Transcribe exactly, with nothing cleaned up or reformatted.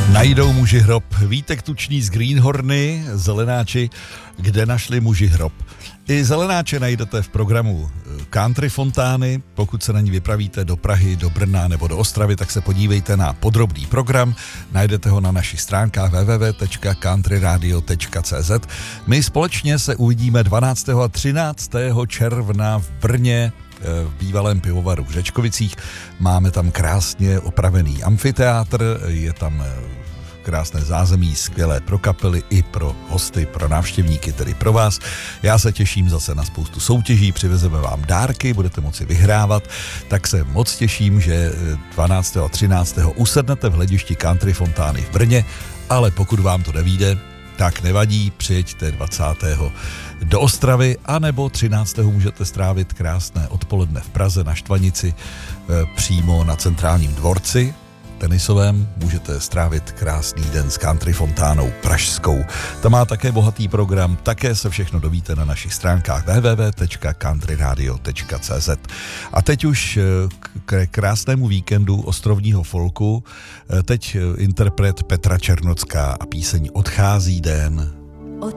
Najdou muži hrob. Vítek Tučný z Greenhorny, Zelenáči, kde našli muži hrob. I Zelenáče najdete v programu Country Fontány. Pokud se na ní vypravíte do Prahy, do Brna nebo do Ostravy, tak se podívejte na podrobný program. Najdete ho na našich stránkách w w w tečka country radio tečka c z. My společně se uvidíme dvanáctého a třináctého června v Brně, v bývalém pivovaru v Řečkovicích. Máme tam krásně opravený amfiteátr, je tam krásné zázemí, skvělé pro kapely i pro hosty, pro návštěvníky, tedy pro vás. Já se těším zase na spoustu soutěží, přivezeme vám dárky, budete moci vyhrávat, tak se moc těším, že dvanáctého a třináctého usednete v hledišti Country Fontány v Brně, ale pokud vám to nevyjde, tak nevadí, přijeďte dvacátého do Ostravy, anebo třináctého můžete strávit krásné odpoledne v Praze na Štvanici, přímo na centrálním dvorci tenisovém. Můžete strávit krásný den s Country Fontánou pražskou. Ta má také bohatý program, také se všechno dovíte na našich stránkách w w w tečka country radio tečka c z. A teď už k krásnému víkendu ostrovního folku. Teď interpret Petra Černocká a píseň Odchází den.